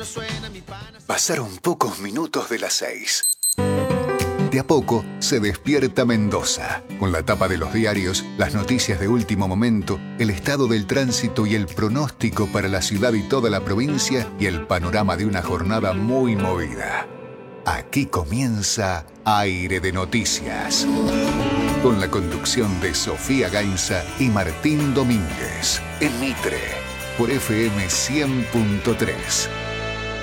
Pasaron pocos minutos de las 6. De a poco se despierta Mendoza, con la tapa de los diarios, las noticias de último momento, el estado del tránsito y el pronóstico para la ciudad y toda la provincia y el panorama de una jornada muy movida. Aquí comienza Aire de Noticias, con la conducción de Sofía Gainza y Martín Domínguez, en Mitre, por FM 100.3.